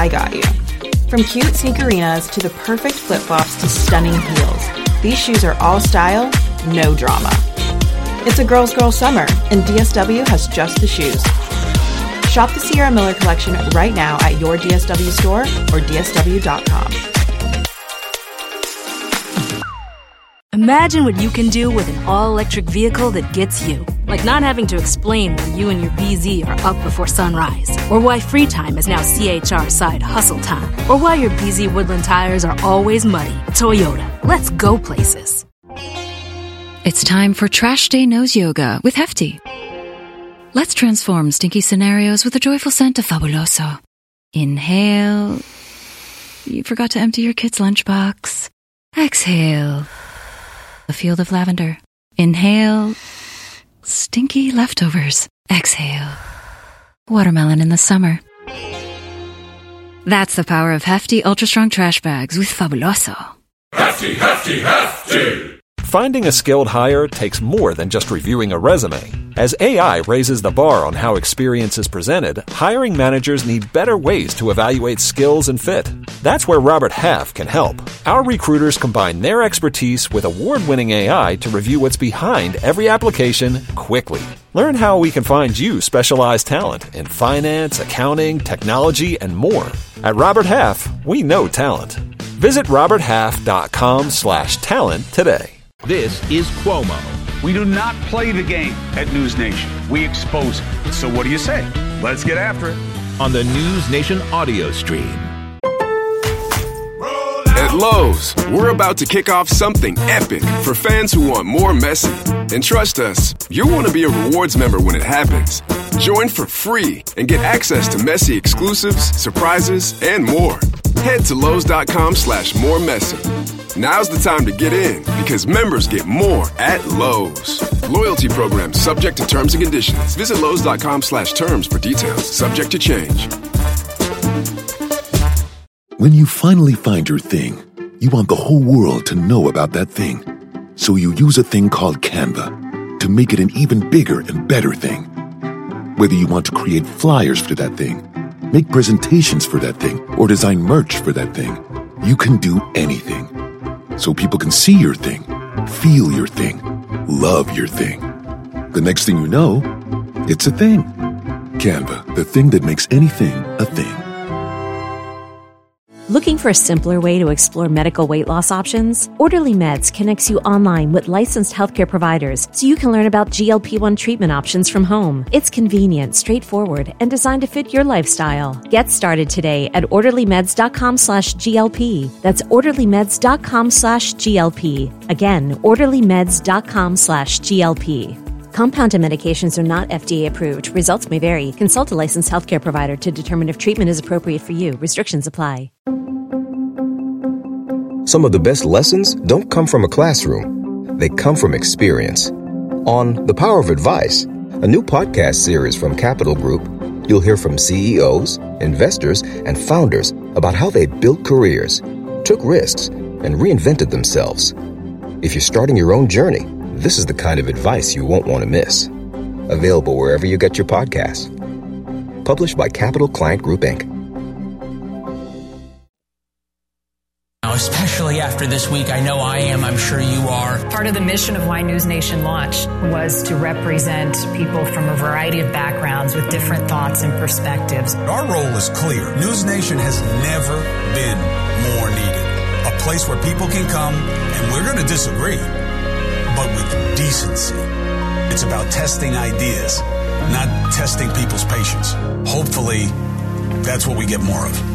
I got you. From cute sneakerinas to the perfect flip-flops to stunning heels, these shoes are all style, no drama. It's a girl's girl summer, and DSW has just the shoes. Shop the Sierra Miller collection right now at your DSW store or dsw.com. Imagine what you can do with an all-electric vehicle that gets you. Like not having to explain why you and your BZ are up before sunrise. Or why free time is now CHR side hustle time. Or why your BZ Woodland tires are always muddy. Toyota, let's go places. It's time for Trash Day Nose Yoga with Hefty. Let's transform stinky scenarios with the joyful scent of Fabuloso. Inhale. You forgot to empty your kid's lunchbox. Exhale. A field of lavender. Inhale. Stinky leftovers. Exhale. Watermelon in the summer. That's the power of Hefty Ultra Strong Trash Bags with Fabuloso. Hefty, hefty, hefty! Finding a skilled hire takes more than just reviewing a resume. As AI raises the bar on how experience is presented, hiring managers need better ways to evaluate skills and fit. That's where Robert Half can help. Our recruiters combine their expertise with award-winning AI to review what's behind every application quickly. Learn how we can find you specialized talent in finance, accounting, technology, and more. At Robert Half, we know talent. Visit roberthalf.com/talent today. This is Cuomo. We do not play the game at News Nation. We expose it. So what do you say? Let's get after it. On the News Nation audio stream. At Lowe's, we're about to kick off something epic for fans who want more Messi. And trust us, you'll want to be a rewards member when it happens. Join for free and get access to Messi exclusives, surprises, and more. Head to Lowe's.com/moremessy. Now's the time to get in because members get more at Lowe's. Loyalty program subject to terms and conditions. Visit Lowe's.com/terms for details. Subject to change. When you finally find your thing, you want the whole world to know about that thing. So you use a thing called Canva to make it an even bigger and better thing. Whether you want to create flyers for that thing, make presentations for that thing, or design merch for that thing, you can do anything. So people can see your thing, feel your thing, love your thing. The next thing you know, it's a thing. Canva, the thing that makes anything a thing. Looking for a simpler way to explore medical weight loss options? Orderly Meds connects you online with licensed healthcare providers so you can learn about GLP-1 treatment options from home. It's convenient, straightforward, and designed to fit your lifestyle. Get started today at orderlymeds.com/GLP. That's orderlymeds.com/GLP. Again, orderlymeds.com/GLP. Compounded medications are not FDA approved. Results may vary. Consult a licensed healthcare provider to determine if treatment is appropriate for you. Restrictions apply. Some of the best lessons don't come from a classroom. They come from experience. On The Power of Advice, a new podcast series from Capital Group, you'll hear from CEOs, investors, and founders about how they built careers, took risks, and reinvented themselves. If you're starting your own journey, this is the kind of advice you won't want to miss. Available wherever you get your podcasts. Published by Capital Client Group, Inc. Especially after this week, I know I am, I'm sure you are. Part of the mission of why News Nation launched was to represent people from a variety of backgrounds with different thoughts and perspectives. Our role is clear. News Nation has never been more needed. A place where people can come, and we're going to disagree, but with decency. It's about testing ideas, not testing people's patience. Hopefully, that's what we get more of.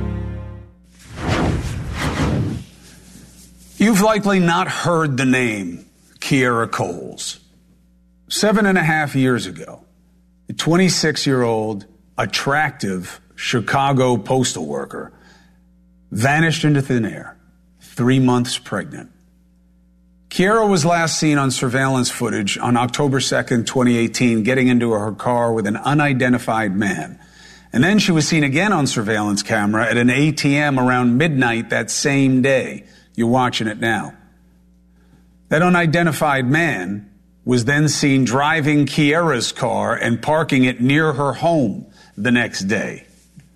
You've likely not heard the name Kiera Coles. 7.5 years ago, a 26-year-old, attractive Chicago postal worker vanished into thin air, 3 months pregnant. Kiera was last seen on surveillance footage on October 2nd, 2018, getting into her car with an unidentified man. And then she was seen again on surveillance camera at an ATM around midnight that same day. You're watching it now. That unidentified man was then seen driving Kiera's car and parking it near her home the next day.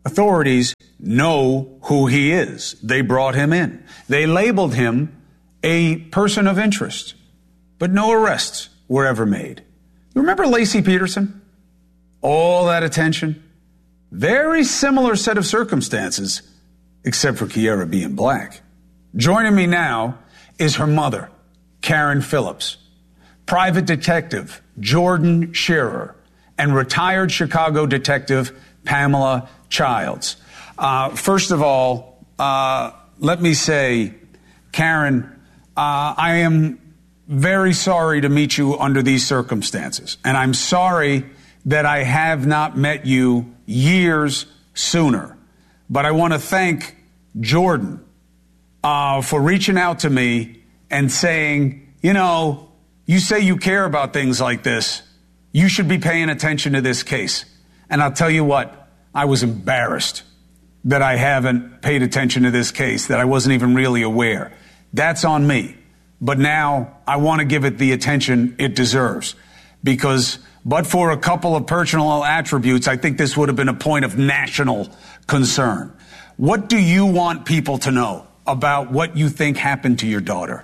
authorities know who he is. They brought him in. They labeled him a person of interest, but no arrests were ever made. You remember Lacey Peterson? All that attention. Very similar set of circumstances, except for Kiera being black. Joining me now is her mother, Karen Phillips, private detective Jordan Shearer, and retired Chicago detective Pamela Childs. First of all, let me say, Karen, I am very sorry to meet you under these circumstances. And I'm sorry that I have not met you years sooner. But I want to thank Jordan for reaching out to me and saying, you know, you say you care about things like this. You should be paying attention to this case. And I'll tell you what, I was embarrassed that I haven't paid attention to this case, that I wasn't even really aware. That's on me. But now I want to give it the attention it deserves, because but for a couple of personal attributes, I think this would have been a point of national concern. What do you want people to know about what you think happened to your daughter?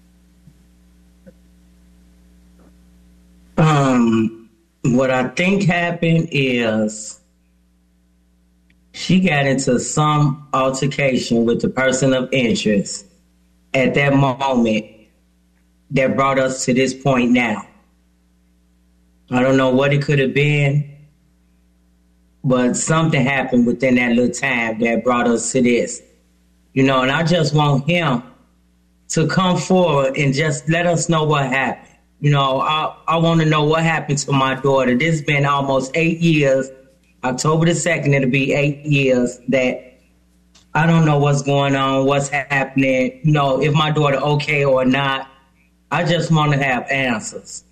What I think happened is she got into some altercation with the person of interest at that moment that brought us to this point now. I don't know what it could have been, but something happened within that little time that brought us to this. You know, and I just want him to come forward and just let us know what happened. You know, I want to know what happened to my daughter. This has been almost 8 years. October the 2nd, it'll be 8 years that I don't know what's going on, what's happening, you know, if my daughter okay or not. I just want to have answers.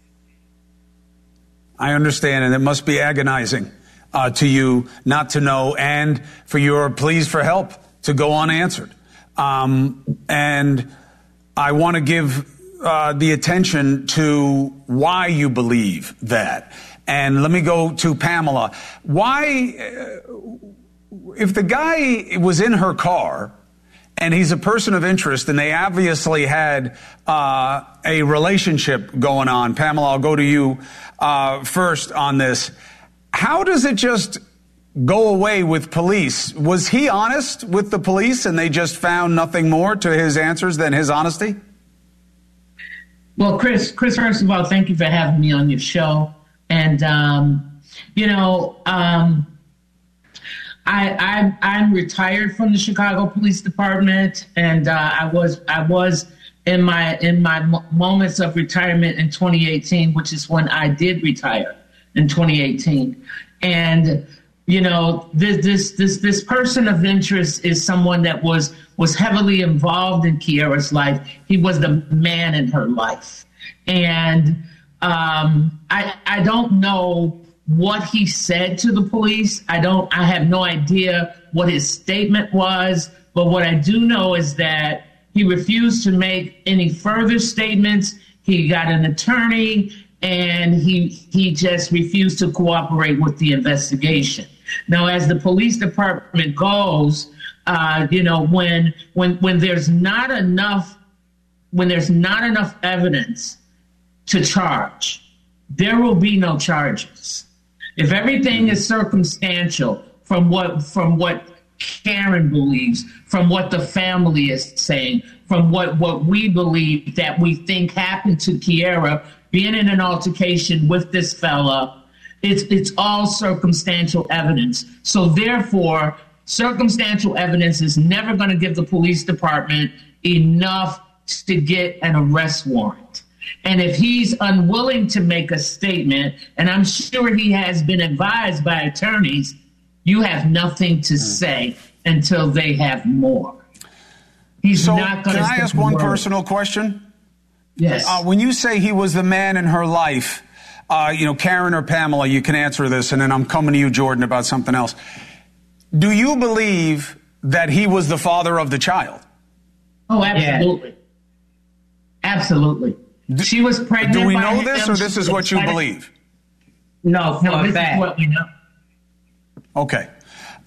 I understand, and it must be agonizing to you not to know, and for your pleas for help to go unanswered. And I want to give the attention to why you believe that. And let me go to Pamela. Why, if the guy was in her car and he's a person of interest and they obviously had a relationship going on, Pamela, I'll go to you first on this. How does it just go away with police? Was he honest with the police and they just found nothing more to his answers than his honesty? Well, Chris, first of all, thank you for having me on your show. And, I'm retired from the Chicago Police Department, and I was in my moments of retirement in 2018, which is when I did retire in 2018. And you know, this person of interest is someone that was heavily involved in Kiera's life. He was the man in her life, and I don't know what he said to the police. I have no idea what his statement was, but what I do know is that he refused to make any further statements. He got an attorney, and he just refused to cooperate with the investigation. Now, as the police department goes, when there's not enough evidence to charge, there will be no charges. If everything is circumstantial from what Karen believes, from what the family is saying, from what we believe that we think happened to Kiera, being in an altercation with this fella, it's all circumstantial evidence. So therefore, circumstantial evidence is never going to give the police department enough to get an arrest warrant. And if he's unwilling to make a statement, and I'm sure he has been advised by attorneys, you have nothing to say until they have more. He's not going to. Can I ask one personal question? Yes. When you say he was the man in her life, Karen or Pamela, you can answer this, and then I'm coming to you, Jordan, about something else. Do you believe that he was the father of the child? Oh, absolutely. Yeah. Absolutely. She was pregnant. Do we know this, or this is what you believe? No, this is what we know. Okay.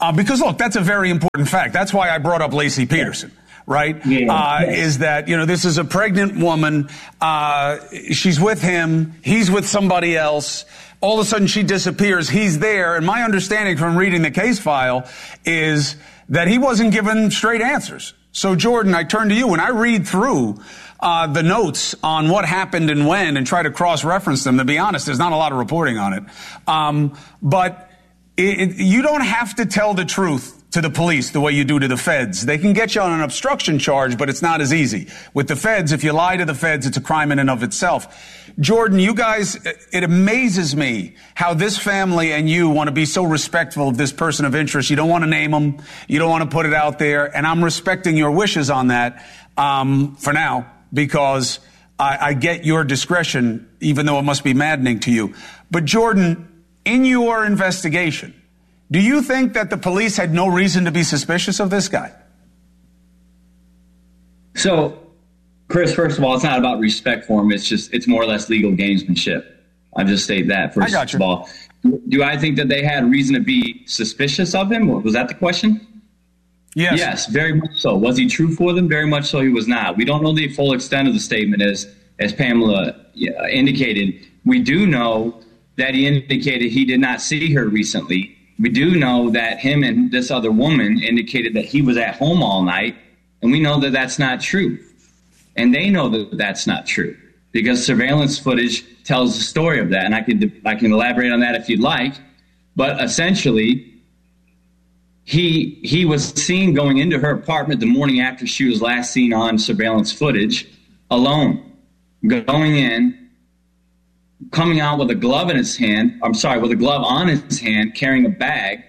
Because, look, that's a very important fact. That's why I brought up Laci Peterson, right? Is that, this is a pregnant woman. She's with him. He's with somebody else. All of a sudden she disappears. He's there. And my understanding from reading the case file is that he wasn't given straight answers. So, Jordan, I turn to you. When I read through the notes on what happened and when and try to cross-reference them, to be honest, there's not a lot of reporting on it. But you don't have to tell the truth to the police the way you do to the feds. They can get you on an obstruction charge, but it's not as easy. With the feds, if you lie to the feds, it's a crime in and of itself. Jordan, you guys, it amazes me how this family and you want to be so respectful of this person of interest. You don't want to name them. You don't want to put it out there. And I'm respecting your wishes on that for now, because I get your discretion, even though it must be maddening to you. But Jordan, in your investigation, do you think that the police had no reason to be suspicious of this guy? So, Chris, first of all, it's not about respect for him. It's more or less legal gamesmanship. I'll just state that first of all. Do I think that they had reason to be suspicious of him? Was that the question? Yes. Yes, very much so. Was he true for them? Very much so he was not. We don't know the full extent of the statement as Pamela indicated. We do know that he indicated he did not see her recently. We do know that him and this other woman indicated that he was at home all night, and we know that that's not true. And they know that that's not true because surveillance footage tells the story of that, and I can elaborate on that if you'd like. But essentially, he was seen going into her apartment the morning after she was last seen on surveillance footage, alone, going in, coming out with a glove in his hand, with a glove on his hand, carrying a bag.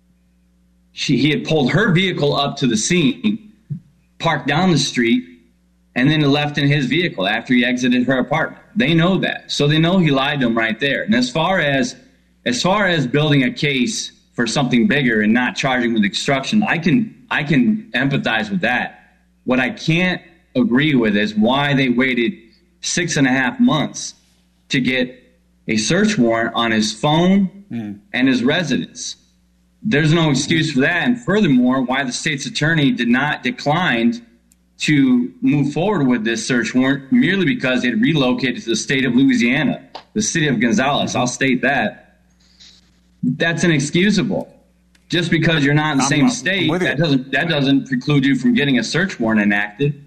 He had pulled her vehicle up to the scene, parked down the street, and then left in his vehicle after he exited her apartment. They know that. So they know he lied to them right there. And as far as building a case for something bigger and not charging with obstruction, I can empathize with that. What I can't agree with is why they waited 6.5 months to get a search warrant on his phone and his residence. There's no excuse for that. And furthermore, why the state's attorney declined to move forward with this search warrant merely because it relocated to the state of Louisiana, the city of Gonzales. I'll state that. That's inexcusable. Just because you're not in the same state, that doesn't preclude you from getting a search warrant enacted.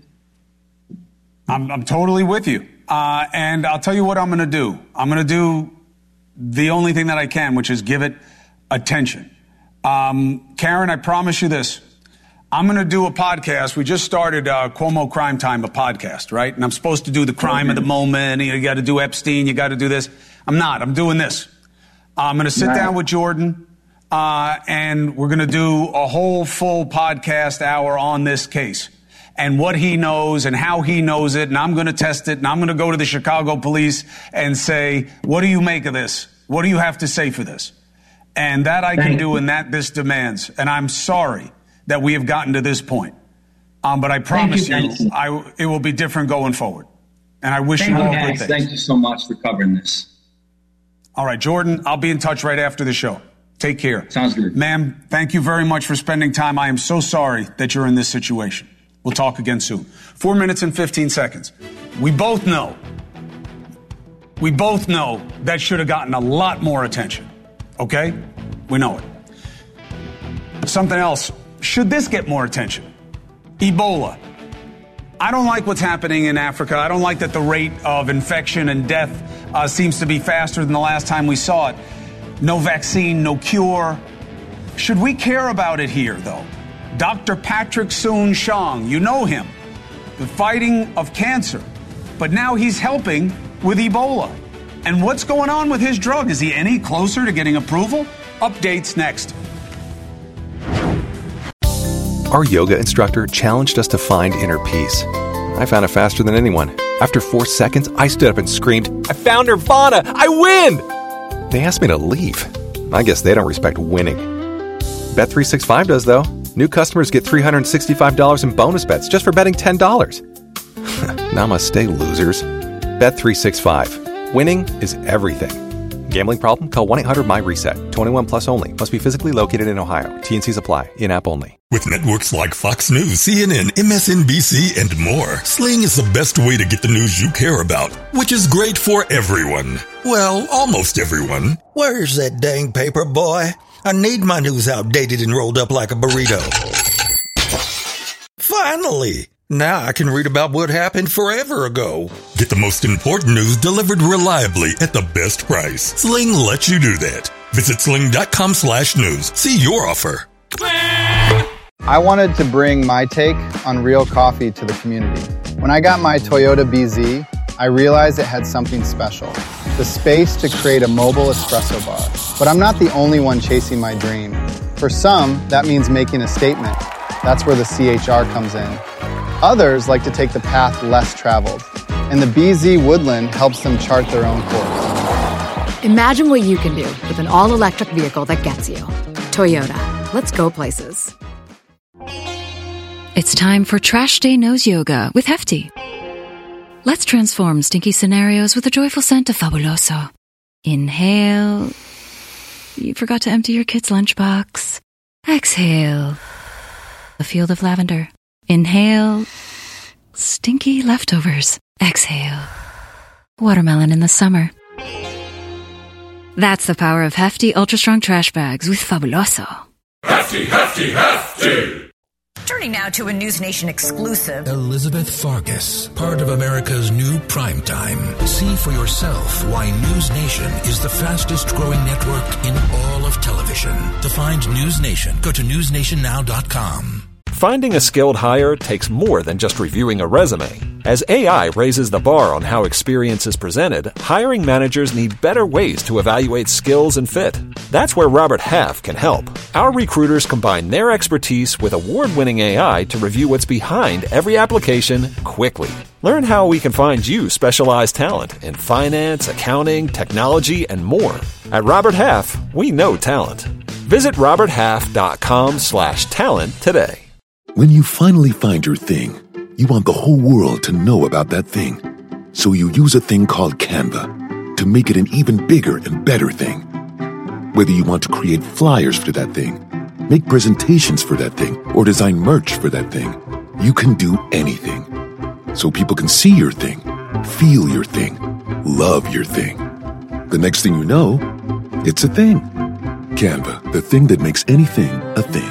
I'm totally with you. And I'll tell you what I'm going to do. I'm going to do the only thing that I can, which is give it attention. Karen, I promise you this. I'm going to do a podcast. We just started Cuomo Crime Time, a podcast, right? And I'm supposed to do the crime of the moment. You got to do Epstein. You got to do this. I'm not. I'm doing this. I'm going to sit down with Jordan, and we're going to do a whole full podcast hour on this case and what he knows and how he knows it. And I'm going to test it. And I'm going to go to the Chicago police and say, what do you make of this? What do you have to say for this? And that I can do, and that this demands. And I'm sorry that we have gotten to this point. But I promise you, it will be different going forward. And I wish you all good things. Thank you so much for covering this. All right, Jordan, I'll be in touch right after the show. Take care. Sounds good. Ma'am, thank you very much for spending time. I am so sorry that you're in this situation. We'll talk again soon. 4 minutes and 15 seconds. We both know that should have gotten a lot more attention. Okay? We know it. Something else. Should this get more attention? Ebola. I don't like what's happening in Africa. I don't like that the rate of infection and death seems to be faster than the last time we saw it. No vaccine, no cure. Should we care about it here, though? Dr. Patrick Soon-Shiong, you know him, the fighting of cancer. But now he's helping with Ebola. And what's going on with his drug? Is he any closer to getting approval? Updates next. Our yoga instructor challenged us to find inner peace. I found it faster than anyone. After 4 seconds, I stood up and screamed, "I found Nirvana! I win!" They asked me to leave. I guess they don't respect winning. Bet365 does, though. New customers get $365 in bonus bets just for betting $10. Namaste, losers. Bet365. Winning is everything. Gambling problem? Call 1-800-MY-RESET. 21 plus only. Must be physically located in Ohio. T&Cs apply. In-app only. With networks like Fox News, CNN, MSNBC, and more, Sling is the best way to get the news you care about, which is great for everyone. Well, almost everyone. Where's that dang paper, boy? I need my news outdated and rolled up like a burrito. Finally! Now I can read about what happened forever ago. Get the most important news delivered reliably at the best price. Sling lets you do that. Visit sling.com/news. See your offer. I wanted to bring my take on real coffee to the community. When I got my Toyota BZ, I realized it had something special. The space to create a mobile espresso bar. But I'm not the only one chasing my dream. For some, that means making a statement. That's where the CHR comes in. Others like to take the path less traveled, and the BZ Woodland helps them chart their own course. Imagine what you can do with an all-electric vehicle that gets you. Toyota. Let's go places. It's time for Trash Day Nose Yoga with Hefty. Let's transform stinky scenarios with a joyful scent of Fabuloso. Inhale. You forgot to empty your kid's lunchbox. Exhale. A field of lavender. Inhale. Stinky leftovers. Exhale. Watermelon in the summer. That's the power of Hefty Ultra Strong Trash Bags with Fabuloso. Hefty, hefty, hefty! Turning now to a News Nation exclusive. Elizabeth Farkas, part of America's new primetime. See for yourself why News Nation is the fastest growing network in all of television. To find News Nation, go to newsnationnow.com. Finding a skilled hire takes more than just reviewing a resume. As AI raises the bar on how experience is presented, hiring managers need better ways to evaluate skills and fit. That's where Robert Half can help. Our recruiters combine their expertise with award-winning AI to review what's behind every application quickly. Learn how we can find you specialized talent in finance, accounting, technology, and more. At Robert Half, we know talent. Visit roberthalf.com/talent today. When you finally find your thing, you want the whole world to know about that thing. So you use a thing called Canva to make it an even bigger and better thing. Whether you want to create flyers for that thing, make presentations for that thing, or design merch for that thing, you can do anything. So people can see your thing, feel your thing, love your thing. The next thing you know, it's a thing. Canva, the thing that makes anything a thing.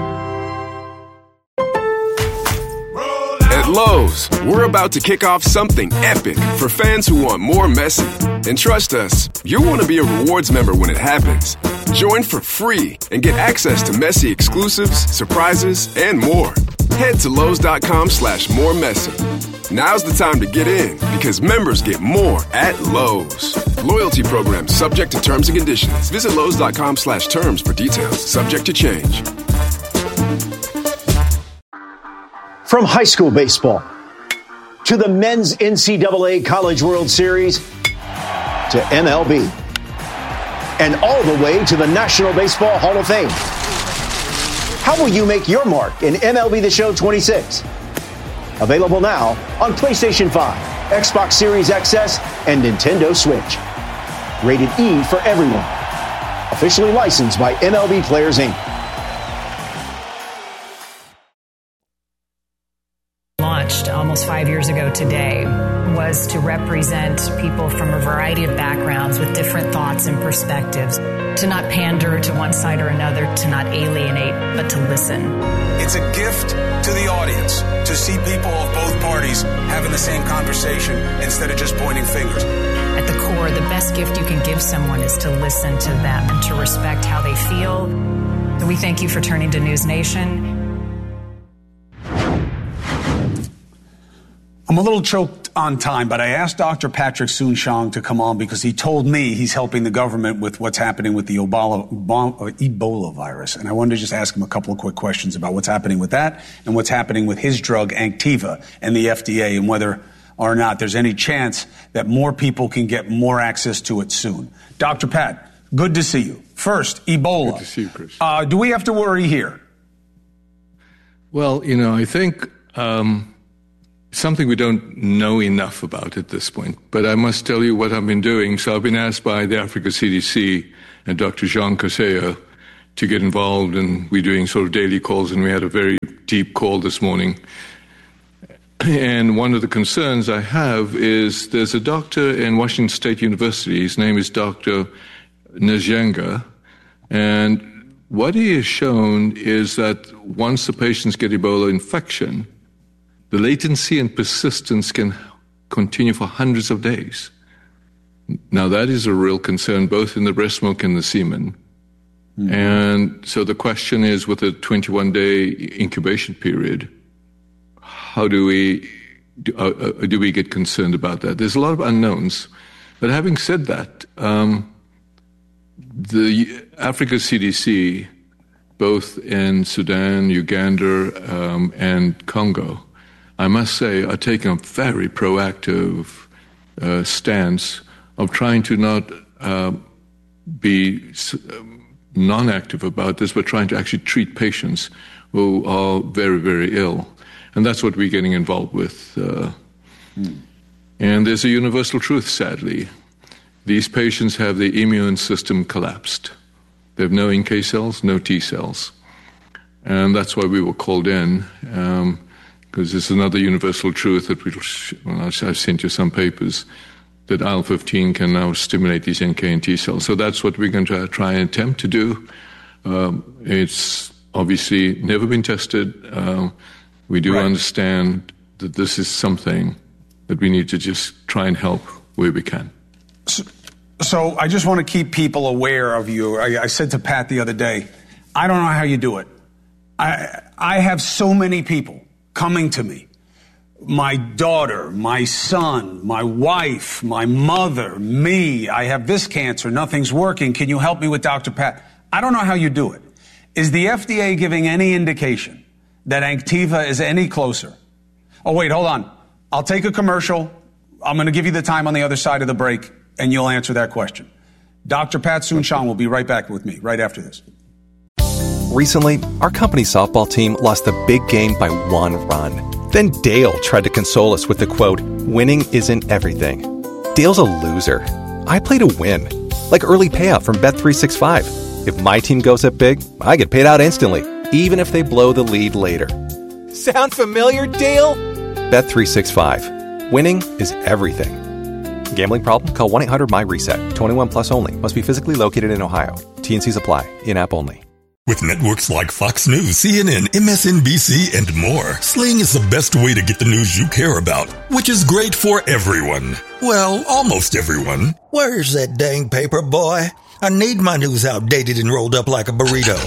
At Lowe's, we're about to kick off something epic for fans who want more messy. And trust us, you'll want to be a rewards member when it happens. Join for free and get access to messy exclusives, surprises, and more. Head to Lowe's.com/more messy. Now's the time to get in because members get more at Lowe's. Loyalty program subject to terms and conditions. Visit Lowe's.com/terms for details. Subject to change. From high school baseball to the men's NCAA College World Series to MLB and all the way to the National Baseball Hall of Fame. How will you make your mark in MLB The Show 26? Available now on PlayStation 5, Xbox Series XS, and Nintendo Switch. Rated E for everyone. Officially licensed by MLB Players Inc. Launched almost 5 years ago today was to represent people from a variety of backgrounds with different thoughts and perspectives, to not pander to one side or another, to not alienate, but to listen. It's a gift to the audience to see people of both parties having the same conversation instead of just pointing fingers. At the core, the best gift you can give someone is to listen to them and to respect how they feel. So we thank you for turning to News Nation. I'm a little choked on time, but I asked Dr. Patrick Soon-Shiong to come on because he told me he's helping the government with what's happening with the Ebola virus. And I wanted to just ask him a couple of quick questions about what's happening with that and what's happening with his drug, Anktiva, and the FDA, and whether or not there's any chance that more people can get more access to it soon. Dr. Pat, good to see you. First, Ebola. Good to see you, Chris. Do we have to worry here? Well, I think something we don't know enough about at this point. But I must tell you what I've been doing. So I've been asked by the Africa CDC and Dr. Jean Kaseya to get involved, and we're doing sort of daily calls, and we had a very deep call this morning. And one of the concerns I have is there's a doctor in Washington State University. His name is Dr. Njenga. And what he has shown is that once the patients get Ebola infection, the latency and persistence can continue for hundreds of days. Now, that is a real concern, both in the breast milk and the semen. Mm-hmm. And so the question is, with a 21-day incubation period, how do we get concerned about that? There's a lot of unknowns. But having said that, the Africa CDC, both in Sudan, Uganda, and Congo, I must say, are taking a very proactive stance of trying to not be non-active about this, but trying to actually treat patients who are very, very ill. And that's what we're getting involved with. And there's a universal truth, sadly. These patients have the immune system collapsed. They have no NK cells, no T cells. And that's why we were called in, because there's another universal truth that I've sent you some papers, that IL-15 can now stimulate these NK and T cells. So that's what we're going to try and attempt to do. It's obviously never been tested. We do understand that this is something that we need to just try and help where we can. So I just want to keep people aware of you. I said to Pat the other day, I don't know how you do it. I have so many people coming to me. My daughter, my son, my wife, my mother, me. I have this cancer. Nothing's working. Can you help me with Dr. Pat? I don't know how you do it. Is the FDA giving any indication that Anktiva is any closer? Oh, wait, hold on. I'll take a commercial. I'm going to give you the time on the other side of the break, and you'll answer that question. Dr. Pat Soon-Shiong will be right back with me right after this. Recently, our company's softball team lost the big game by 1 run. Then Dale tried to console us with the quote, "Winning isn't everything." Dale's a loser. I play to win, like early payout from Bet365. If my team goes up big, I get paid out instantly, even if they blow the lead later. Sound familiar, Dale? Bet365. Winning is everything. Gambling problem? Call 1-800-MY-RESET. 21 plus only. Must be physically located in Ohio. T&Cs apply. In-app only. With networks like Fox News, CNN, MSNBC, and more, Sling is the best way to get the news you care about, which is great for everyone. Well, almost everyone. Where's that dang paper, boy? I need my news outdated and rolled up like a burrito.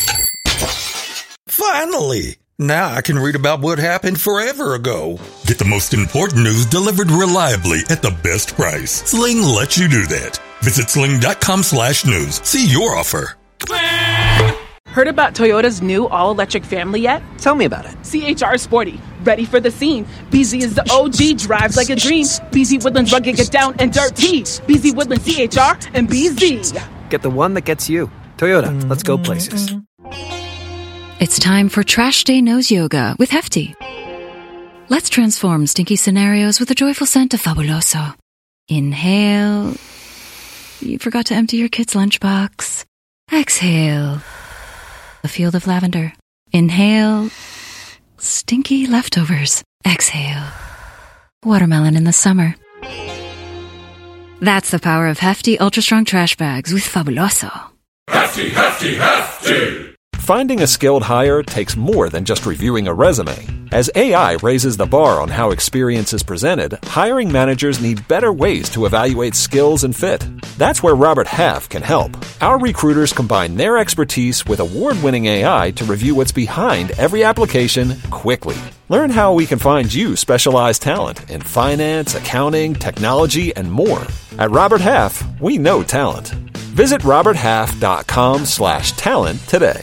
Finally! Now I can read about what happened forever ago. Get the most important news delivered reliably at the best price. Sling lets you do that. Visit sling.com/news. See your offer. Heard about Toyota's new all-electric family yet? Tell me about it. CHR Sporty. Ready for the scene. BZ is the OG, drives like a dream. BZ Woodlands rugged, get down and dirty. BZ Woodlands CHR and BZ. Get the one that gets you. Toyota, let's go places. It's time for Trash Day Nose Yoga with Hefty. Let's transform stinky scenarios with the joyful scent of Fabuloso. Inhale. You forgot to empty your kid's lunchbox. Exhale. A field of lavender. Inhale. Stinky leftovers. Exhale. Watermelon in the summer. That's the power of Hefty Ultra Strong Trash Bags with Fabuloso. Hefty, hefty, hefty! Finding a skilled hire takes more than just reviewing a resume. As AI raises the bar on how experience is presented, hiring managers need better ways to evaluate skills and fit. That's where Robert Half can help. Our recruiters combine their expertise with award-winning AI to review what's behind every application quickly. Learn how we can find you specialized talent in finance, accounting, technology, and more. At Robert Half, we know talent. Visit roberthalf.com/talent today.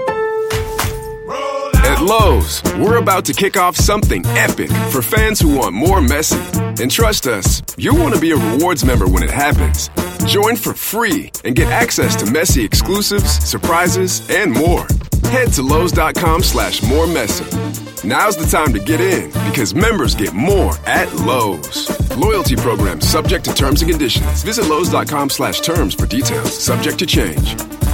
At Lowe's, we're about to kick off something epic for fans who want more messy. And trust us, you'll want to be a rewards member when it happens. Join for free and get access to messy exclusives, surprises, and more. Head to Lowe's.com/more messy. Now's the time to get in because members get more at Lowe's. Loyalty program subject to terms and conditions. Visit Lowe's.com/terms for details. Subject to change.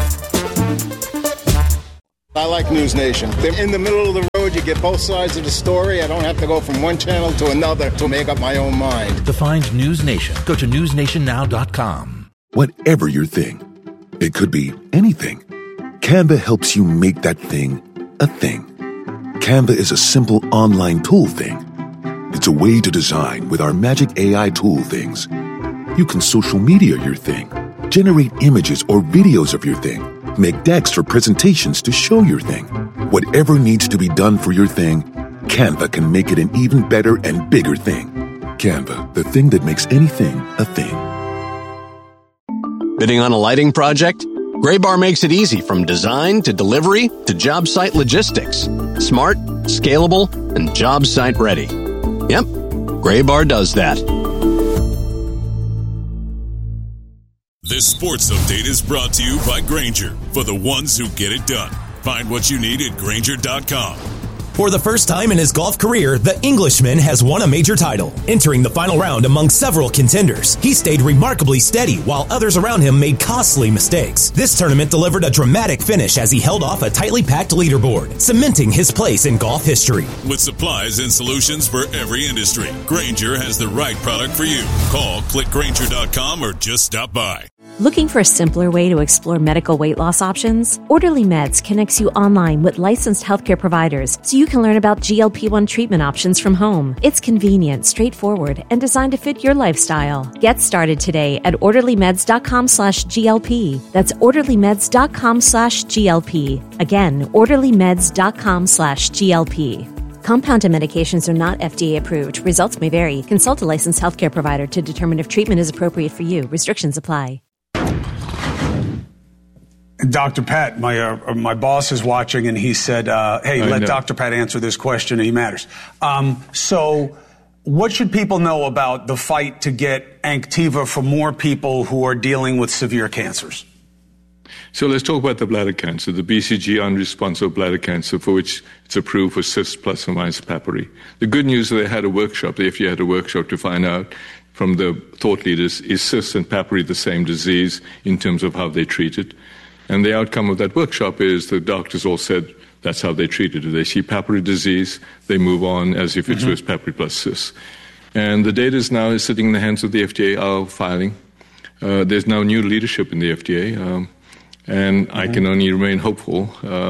I like News Nation. They're in the middle of the road. You get both sides of the story. I don't have to go from one channel to another to make up my own mind. To find News Nation, go to newsnationnow.com. Whatever your thing, it could be anything. Canva helps you make that thing a thing. Canva is a simple online tool thing. It's a way to design with our magic AI tool things. You can social media your thing, generate images or videos of your thing, make decks or presentations to show your thing. Whatever needs to be done for your thing, Canva can make it an even better and bigger thing. Canva, the thing that makes anything a thing. Bidding on a lighting project? Graybar makes it easy from design to delivery to job site logistics. Smart, scalable, and job site ready. Yep, Graybar does that. This sports update is brought to you by Grainger, for the ones who get it done. Find what you need at Grainger.com. For the first time in his golf career, the Englishman has won a major title. Entering the final round among several contenders, he stayed remarkably steady while others around him made costly mistakes. This tournament delivered a dramatic finish as he held off a tightly packed leaderboard, cementing his place in golf history. With supplies and solutions for every industry, Grainger has the right product for you. Call, click Grainger.com, or just stop by. Looking for a simpler way to explore medical weight loss options? Orderly Meds connects you online with licensed healthcare providers so you can learn about GLP-1 treatment options from home. It's convenient, straightforward, and designed to fit your lifestyle. Get started today at orderlymeds.com/GLP. That's orderlymeds.com/GLP. Again, orderlymeds.com/GLP. Compounded medications are not FDA approved. Results may vary. Consult a licensed healthcare provider to determine if treatment is appropriate for you. Restrictions apply. Dr. Pat, my boss is watching, and he said, hey, let Dr. Pat answer this question. He matters. So what should people know about the fight to get Anktiva for more people who are dealing with severe cancers? So let's talk about the bladder cancer, the BCG unresponsive bladder cancer, for which it's approved for cyst plus or minus papillary. The good news is they had a workshop, the FDA had a workshop to find out from the thought leaders, is cyst and papillary the same disease in terms of how they treat it? And the outcome of that workshop is the doctors all said that's how they treat it. If they see papillary disease, they move on as if it was papillary plus cyst. And the data is now sitting in the hands of the FDA, our filing. There's now new leadership in the FDA. And I can only remain hopeful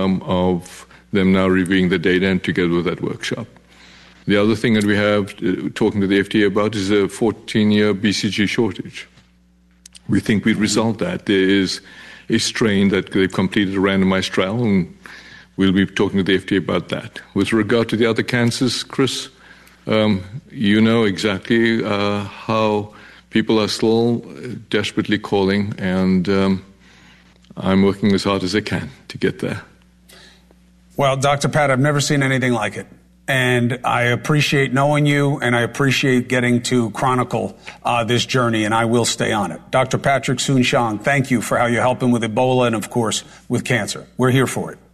of them now reviewing the data and together with that workshop. The other thing that we have talking to the FDA about is a 14-year BCG shortage. We think we've resolved that. There is a strain that they've completed a randomized trial, and we'll be talking to the FDA about that. With regard to the other cancers, Chris, you know exactly how people are still desperately calling, and I'm working as hard as I can to get there. Well, Dr. Pat, I've never seen anything like it. And I appreciate knowing you, and I appreciate getting to chronicle this journey, and I will stay on it. Dr. Patrick Soon-Shiong, thank you for how you're helping with Ebola and, of course, with cancer. We're here for it.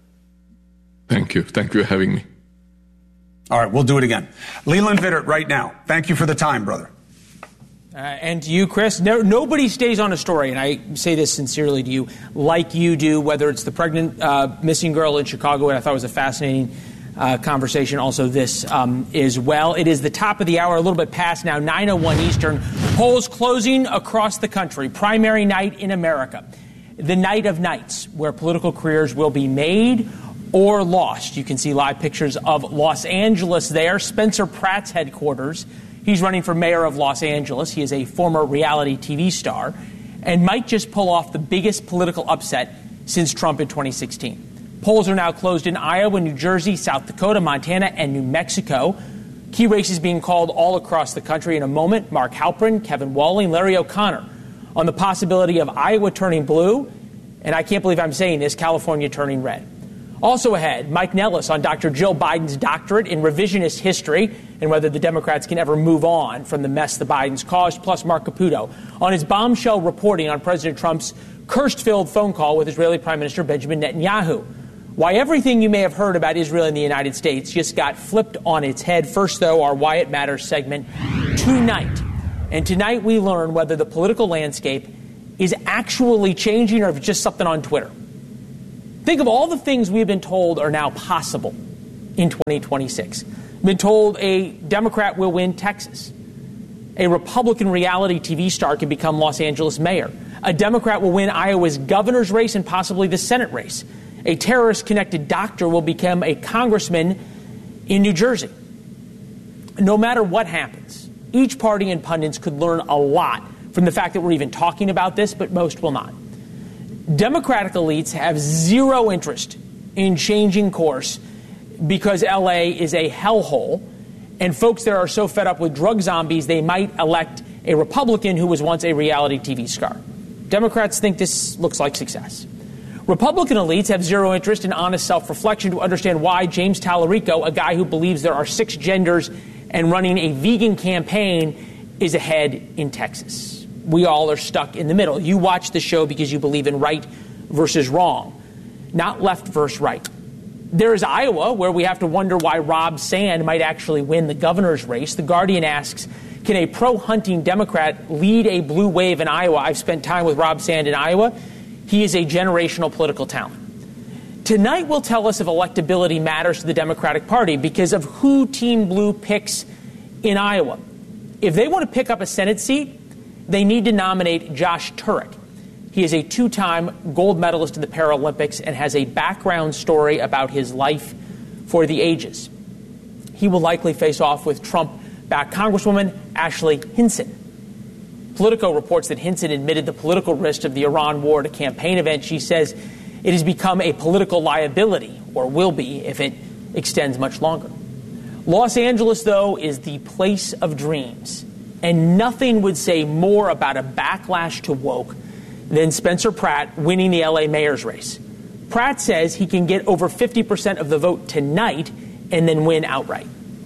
Thank you. Thank you for having me. All right, we'll do it again. Leland Vittert, right now. Thank you for the time, brother. And to you, Chris, nobody stays on a story, and I say this sincerely to you, like you do, whether it's the pregnant missing girl in Chicago, and I thought it was a fascinating conversation. Also this as well. It is the top of the hour, a little bit past now, 9:01 Eastern. Polls closing across the country. Primary night in America. The night of nights, where political careers will be made or lost. You can see live pictures of Los Angeles there. Spencer Pratt's headquarters. He's running for mayor of Los Angeles. He is a former reality TV star and might just pull off the biggest political upset since Trump in 2016. Polls are now closed in Iowa, New Jersey, South Dakota, Montana, and New Mexico. Key races being called all across the country. In a moment, Mark Halperin, Kevin Walling, Larry O'Connor on the possibility of Iowa turning blue, and I can't believe I'm saying this, California turning red. Also ahead, Mike Nellis on Dr. Jill Biden's doctorate in revisionist history and whether the Democrats can ever move on from the mess the Bidens caused, plus Mark Caputo on his bombshell reporting on President Trump's cursed-filled phone call with Israeli Prime Minister Benjamin Netanyahu. Why everything you may have heard about Israel and the United States just got flipped on its head. First, though, our Why It Matters segment tonight. And tonight we learn whether the political landscape is actually changing or if it's just something on Twitter. Think of all the things we've been told are now possible in 2026. We've been told a Democrat will win Texas. A Republican reality TV star can become Los Angeles mayor. A Democrat will win Iowa's governor's race and possibly the Senate race. A terrorist-connected doctor will become a congressman in New Jersey. No matter what happens, each party and pundits could learn a lot from the fact that we're even talking about this, but most will not. Democratic elites have zero interest in changing course because L.A. is a hellhole, and folks there are so fed up with drug zombies they might elect a Republican who was once a reality TV star. Democrats think this looks like success. Republican elites have zero interest in honest self-reflection to understand why James Tallarico, a guy who believes there are 6 genders and running a vegan campaign, is ahead in Texas. We all are stuck in the middle. You watch the show because you believe in right versus wrong, not left versus right. There is Iowa, where we have to wonder why Rob Sand might actually win the governor's race. The Guardian asks, can a pro-hunting Democrat lead a blue wave in Iowa? I've spent time with Rob Sand in Iowa. He is a generational political talent. Tonight will tell us if electability matters to the Democratic Party because of who Team Blue picks in Iowa. If they want to pick up a Senate seat, they need to nominate Josh Turek. He is a 2-time gold medalist in the Paralympics and has a background story about his life for the ages. He will likely face off with Trump-backed Congresswoman Ashley Hinson. Politico reports that Hinson admitted the political risk of the Iran war at a campaign event. She says it has become a political liability, or will be if it extends much longer. Los Angeles, though, is the place of dreams, and nothing would say more about a backlash to woke than Spencer Pratt winning the L.A. mayor's race. Pratt says he can get over 50% of the vote tonight and then win outright.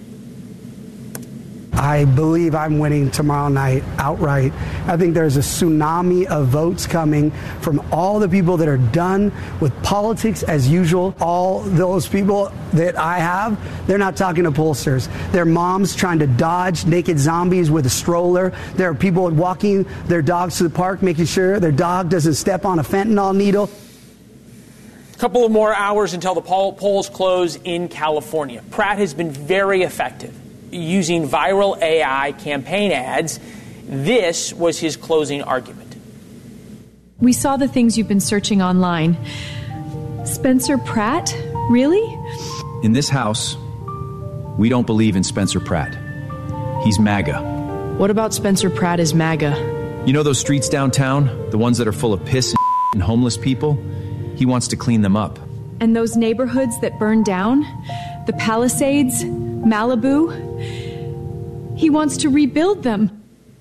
I believe I'm winning tomorrow night outright. I think there's a tsunami of votes coming from all the people that are done with politics as usual. All those people that I have, they're not talking to pollsters. They're moms trying to dodge naked zombies with a stroller. There are people walking their dogs to the park, making sure their dog doesn't step on a fentanyl needle. A couple of more hours until the polls close in California. Pratt has been very effective using viral AI campaign ads. This was his closing argument. We saw the things you've been searching online. Spencer Pratt? Really? In this house, we don't believe in Spencer Pratt. He's MAGA. What about Spencer Pratt is MAGA? You know those streets downtown? The ones that are full of piss and homeless people? He wants to clean them up. And those neighborhoods that burned down? The Palisades? Malibu? He wants to rebuild them.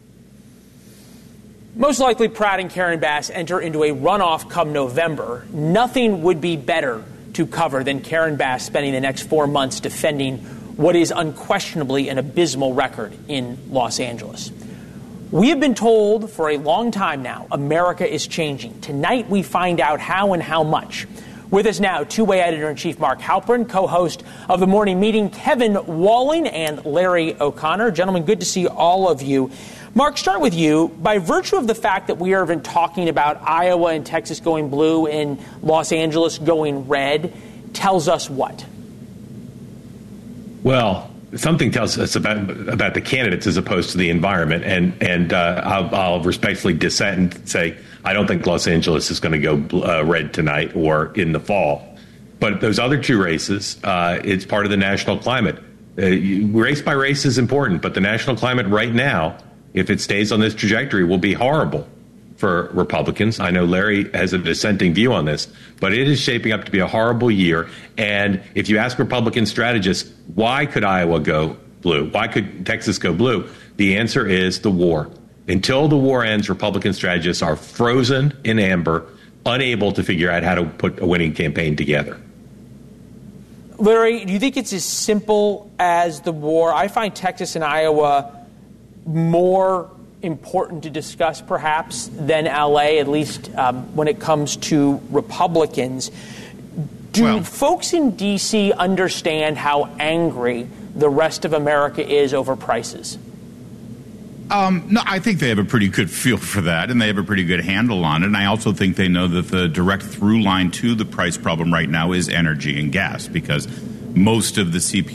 Most likely, Pratt and Karen Bass enter into a runoff come November. Nothing would be better to cover than Karen Bass spending the next 4 months defending what is unquestionably an abysmal record in Los Angeles. We have been told for a long time now, America is changing. Tonight, we find out how and how much. With us now, two-way editor-in-chief Mark Halperin, co-host of The Morning Meeting Kevin Walling, and Larry O'Connor. Gentlemen, good to see all of you. Mark, start with you. By virtue of the fact that we have been talking about Iowa and Texas going blue and Los Angeles going red, tells us what? Well, something tells us about the candidates as opposed to the environment, and I'll respectfully dissent and say I don't think Los Angeles is going to go red tonight or in the fall. But those other two races, it's part of the national climate. Race by race is important, but the national climate right now, if it stays on this trajectory, will be horrible for Republicans. I know Larry has a dissenting view on this, but it is shaping up to be a horrible year. And if you ask Republican strategists, why could Iowa go blue? Why could Texas go blue? The answer is the war. Until the war ends, Republican strategists are frozen in amber, unable to figure out how to put a winning campaign together. Larry, do you think it's as simple as the war? I find Texas and Iowa more important to discuss, perhaps, than L.A., at least when it comes to Republicans. Do folks in D.C. understand how angry the rest of America is over prices? No, I think they have a pretty good feel for that, and they have a pretty good handle on it. And I also think they know that the direct through line to the price problem right now is energy and gas, because most of the CPI